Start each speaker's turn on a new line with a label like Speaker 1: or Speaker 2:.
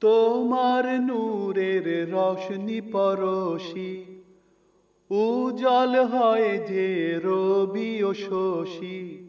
Speaker 1: তোমার নূরের রোশনি পরশি উজাল হয় যে রবি ও শশী